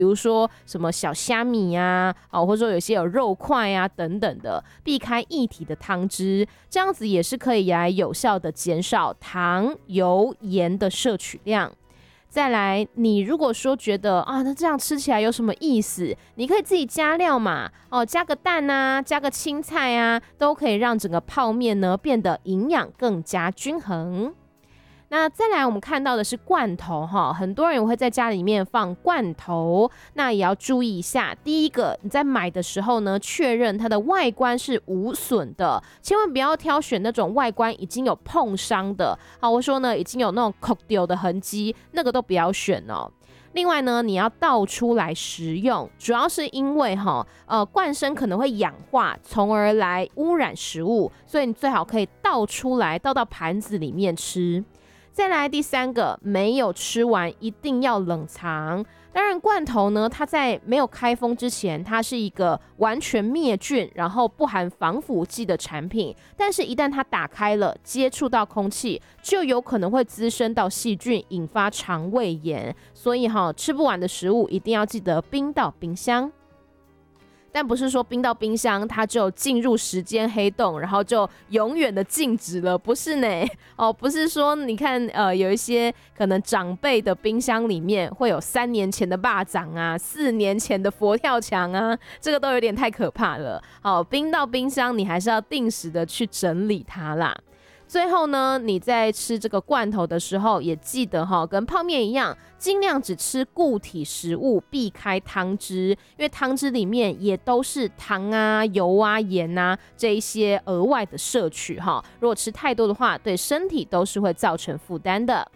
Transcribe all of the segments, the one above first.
比如说什么小虾米啊，或者说有些有肉块啊等等的，避开液体的汤汁，这样子也是可以来有效的减少糖、油、盐的摄取量。再来，你如果说觉得那这样吃起来有什么意思，你可以自己加料嘛，加个蛋啊，加个青菜啊，都可以让整个泡面呢变得营养更加均衡。那再来我们看到的是罐头很多人会在家里面放罐头，那也要注意一下。第一个，你在买的时候呢，确认它的外观是无损的，千万不要挑选那种外观已经有碰伤的，我说呢已经有那种抠丢的痕迹，那个都不要选哦。另外呢，你要倒出来食用，主要是因为罐身可能会氧化，从而来污染食物，所以你最好可以倒出来，倒到盘子里面吃。再来第三个，没有吃完一定要冷藏。当然罐头呢，它在没有开封之前，它是一个完全灭菌，然后不含防腐剂的产品，但是一旦它打开了，接触到空气，就有可能会滋生到细菌，引发肠胃炎。所以吃不完的食物一定要记得冰到冰箱。但不是说冰到冰箱它就进入时间黑洞，然后就永远的静止了，不是呢。不是说你看有一些可能长辈的冰箱里面会有3年前的肉粽啊，4年前的佛跳墙啊，这个都有点太可怕了。冰到冰箱你还是要定时的去整理它啦。最后呢，你在吃这个罐头的时候，也记得跟泡面一样，尽量只吃固体食物，避开汤汁，因为汤汁里面也都是糖啊、油啊、盐啊这一些额外的摄取如果吃太多的话，对身体都是会造成负担的。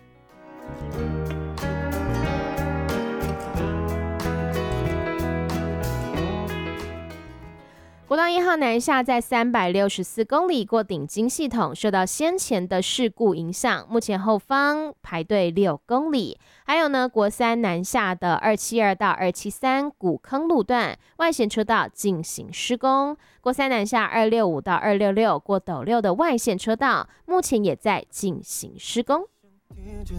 国道1号南下在364公里过顶金系统，受到先前的事故影响，目前后方排队6公里。还有呢，国3南下的272到273古坑路段外线车道进行施工，国3南下265到266过斗六的外线车道目前也在进行施工。